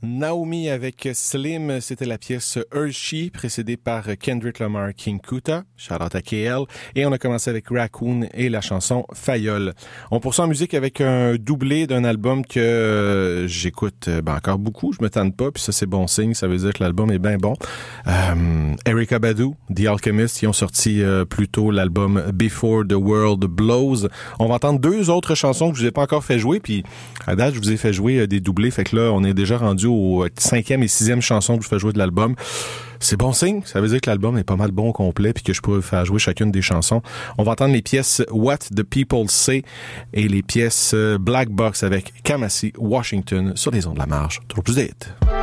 Naomi avec Slim, c'était la pièce Hershey, précédée par Kendrick Lamar King Kuta, shout-out à KL, et on a commencé avec Raccoon et la chanson Fayol. On poursuit en musique avec un doublé d'un album que j'écoute encore beaucoup, je me tente pas, puis ça c'est bon signe, ça veut dire que l'album est bien bon. Erykah Badu, The Alchemist, ils ont sorti plus tôt l'album Before the World Blows. On va entendre deux autres chansons que je vous ai pas encore fait jouer, puis à date je vous ai fait jouer des doublés, fait que là on est déjà rendu aux 5e et 6e chansons que je fais jouer de l'album. C'est bon signe, ça veut dire que l'album est pas mal bon au complet puis que je pourrais faire jouer chacune des chansons. On va entendre les pièces What the People Say et les pièces Black Box avec Kamasi Washington sur les ondes de la marge. Trop plus d'être.